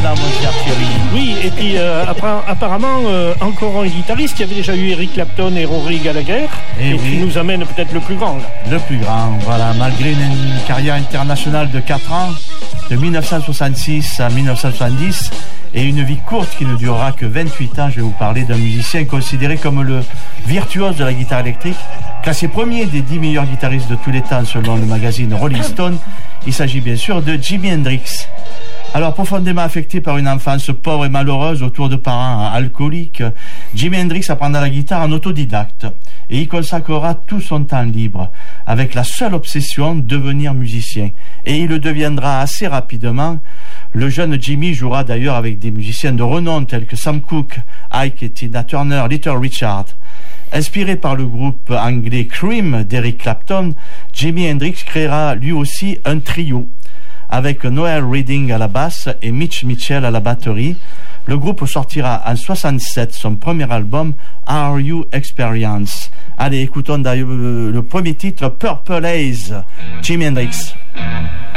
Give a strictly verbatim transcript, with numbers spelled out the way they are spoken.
voilà, mon cher Thierry. Oui, et puis euh, apparemment, euh, encore un guitariste. Il y avait déjà eu Eric Clapton et Rory Gallagher. Et, et oui. Tu nous amènes peut-être le plus grand, là. Le plus grand, voilà. Malgré une, une carrière internationale de quatre ans, de dix-neuf cent soixante-six à dix-neuf cent soixante-dix, et une vie courte qui ne durera que vingt-huit ans, je vais vous parler d'un musicien considéré comme le virtuose de la guitare électrique, classé premier des dix meilleurs guitaristes de tous les temps selon le magazine Rolling Stone. Il s'agit bien sûr de Jimi Hendrix. Alors, profondément affecté par une enfance pauvre et malheureuse autour de parents alcooliques, Jimi Hendrix apprendra la guitare en autodidacte et y consacrera tout son temps libre, avec la seule obsession de devenir musicien. Et il le deviendra assez rapidement. Le jeune Jimmy jouera d'ailleurs avec des musiciens de renom tels que Sam Cooke, Ike et Tina Turner, Little Richard. Inspiré par le groupe anglais Cream d'Eric Clapton, Jimi Hendrix créera lui aussi un trio, avec Noel Redding à la basse et Mitch Mitchell à la batterie. Le groupe sortira en soixante-sept son premier album Are You Experience. Allez, écoutons d'ailleurs le premier titre, Purple Haze, Jimi Hendrix.